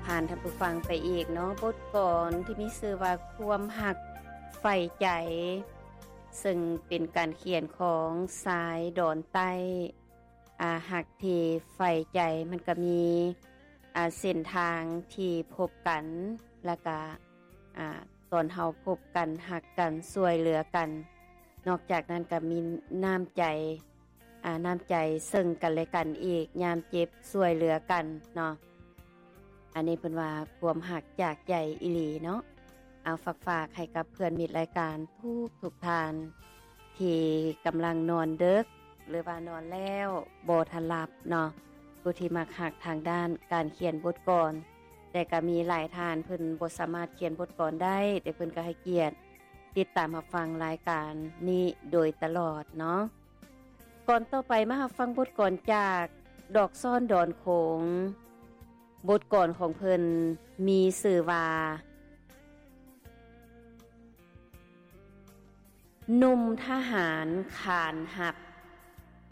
ผ่านท่านผู้ฟังไปอีกเนาะบทก่อนที่มีชื่อว่าความหักใฝ่ใจซึ่งเป็นการเขียนของสายดอนใต้หักที่ใฝ่ใจมันก็มีเส้นทางที่พบกันแล้วก็ตอนเฮาพบกันหักกันช่วยเหลือกันนอกจากนั้นก็มีน้ำใจน้ำใจซึ่งกันและกันอีกยามเจ็บช่วยเหลือกันเนาะอันนี้เพิ่นว่าความหักจากใจอีหลีเนาะเอาฝากให้กับเพื่อนมิตรรายการทุกทานที่กำลังนอนดึกหรือว่านอนแล้วบ่ทันหลับเนาะผู้ที่มักหักทางด้านการเขียนบทกลอนแต่ก็มีหลายท่านเพิ่นบ่สามารถเขียนบทกลอนได้แต่เพิ่นก็ให้เกียรติติดตามรับฟังรายการนี้โดยตลอดเนาะก่อนต่อไปมารับฟังบทกลอนจากดอกซ่อนดอนโขงบทกลอนของเพิ่นมีชื่อว่าหนุ่มทหารขานหับ